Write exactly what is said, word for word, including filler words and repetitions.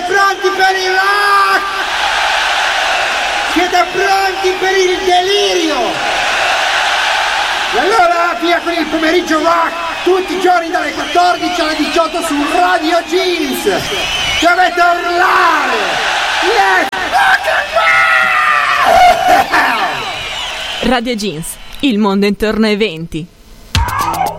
pronti per il rock? Siete pronti per il delirio? E allora via con il pomeriggio rock, tutti i giorni dalle quattordici alle diciotto su Radio Jeans. Dovete urlare! Yes! Rock and roll! Radio Jeans, il mondo intorno ai venti.